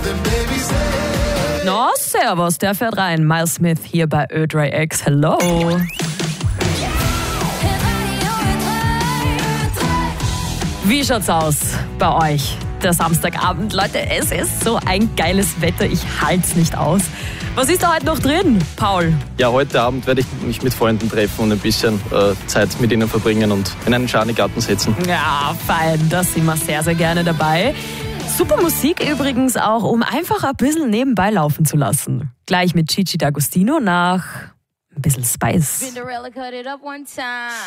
No, servus, der fährt rein. Miles Smith hier bei Ö3 X. Hello. Wie schaut's aus bei euch? Der Samstagabend, Leute, es ist so ein geiles Wetter, ich halt's nicht aus. Was ist da heute noch drin, Paul? Ja, heute Abend werde ich mich mit Freunden treffen und ein bisschen Zeit mit ihnen verbringen und in einen Schanigarten setzen. Ja, fein, da sind wir sehr, sehr gerne dabei. Super Musik übrigens auch, um einfach ein bisschen nebenbei laufen zu lassen. Gleich mit Gigi D'Agostino nach ein bisschen Spice.